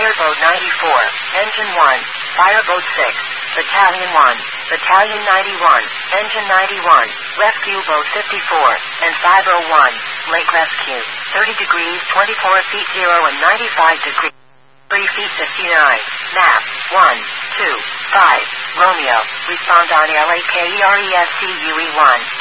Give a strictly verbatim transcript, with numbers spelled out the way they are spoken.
Fireboat ninety-four, Engine one, Fireboat six, Battalion one, Battalion ninety-one, Engine ninety-one, Rescue Boat fifty-four, and five oh one, Lake Rescue, thirty degrees twenty-four feet zero and ninety-five degrees three feet fifty-nine. Map, one, two, five, Romeo, respond on L A K E R E S C U E one.